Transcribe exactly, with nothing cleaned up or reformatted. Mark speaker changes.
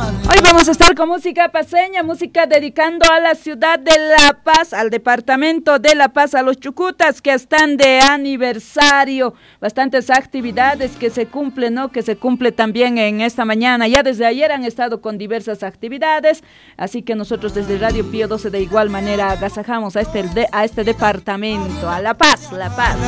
Speaker 1: Hoy vamos a estar con música paseña, música dedicando a la ciudad de La Paz, al departamento de La Paz, a los chucutas que están de aniversario. Bastantes actividades que se cumplen, ¿no? Que se cumple también en esta mañana. Ya desde ayer han estado con diversas actividades, así que nosotros desde Radio Pío doce de igual manera agasajamos a este, a este departamento, a La Paz, La Paz.